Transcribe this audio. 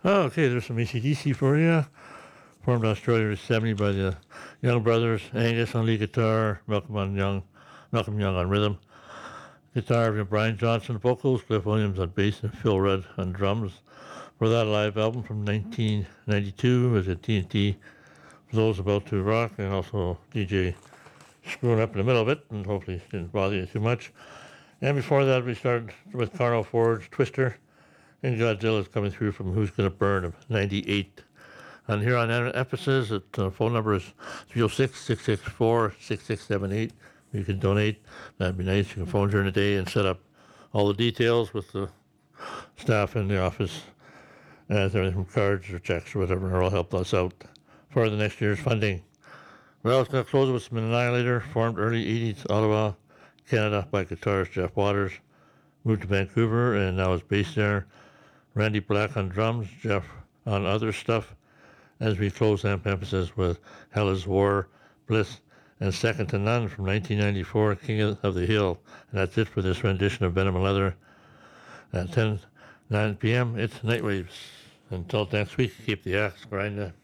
Oh, okay, there's some AC/DC for you. Formed in Australia in '70 by the Young Brothers, Angus on lead guitar, Malcolm Young on rhythm. Guitar from Brian Johnson, vocals, Cliff Williams on bass, and Phil Rudd on drums. For that live album from 1992 was at TNT for those about to rock, and also DJ screwing up in the middle of it, and hopefully it didn't bother you too much. And before that, we started with Carnal Ford's Twister, and Godzilla's coming through from Who's Gonna Burn of '98. And here on Ephesus, the phone number is 306-664-6678. You can donate. That'd be nice. You can phone during the day and set up all the details with the staff in the office, as everything from cards or checks or whatever, will help us out for the next year's funding. Well, it's going to close with some Annihilator, formed early 80s, Ottawa, Canada, by guitarist Jeff Waters. Moved to Vancouver and now is based there. Randy Black on drums, Jeff on other stuff. As we close Amp Emphasis with Hell is War, Bliss, and Second to None from 1994, King of the Hill. And that's it for this rendition of Venom and Leather. At 9 p.m., it's Nightwaves. Until next week, keep the axe grinding.